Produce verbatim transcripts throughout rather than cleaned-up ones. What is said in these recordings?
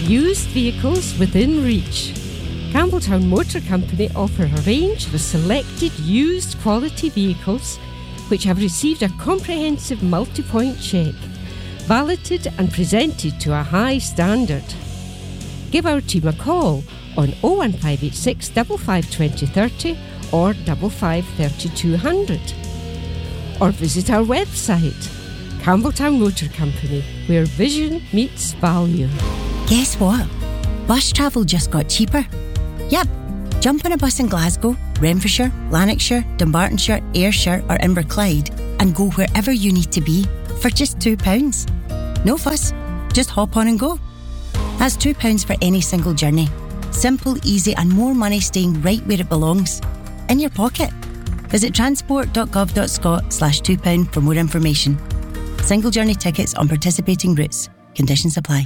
used vehicles within reach. Campbelltown Motor Company offer a range of selected used quality vehicles which have received a comprehensive multi-point check, validated and presented to a high standard. Give our team a call on oh one five eight six, five five two oh three oh or five five three two hundred. Or visit our website, Campbelltown Motor Company, where vision meets value. Guess what? Bus travel just got cheaper. Yep, jump on a bus in Glasgow, Renfrewshire, Lanarkshire, Dumbartonshire, Ayrshire or Inverclyde and go wherever you need to be for just two pounds. No fuss, just hop on and go. That's two pounds for any single journey. Simple, easy and more money staying right where it belongs. In your pocket. Visit transport.gov.scot slash two pound for more information. Single journey tickets on participating routes. Conditions apply.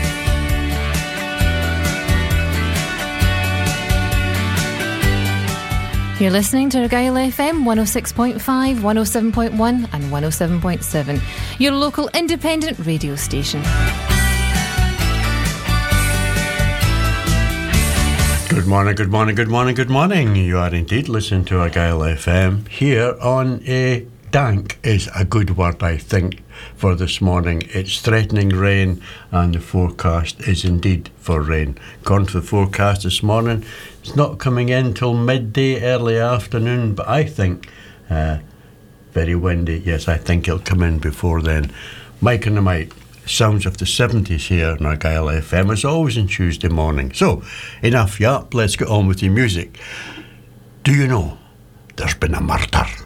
You're listening to Argyll F M one oh six point five, one oh seven point one and one oh seven point seven, your local independent radio station. Good morning, good morning, good morning, good morning. You are indeed listening to Argyll F M here on a dank is a good word, I think, for this morning. It's threatening rain and the forecast is indeed for rain. According to the forecast this morning, it's not coming in till midday, early afternoon, but I think uh, very windy. Yes, I think it'll come in before then. Mike and the Mike. Sounds of the seventies here on Argyll F M, as always on Tuesday morning. So, enough yap, let's get on with the music. Do you know there's been a murder?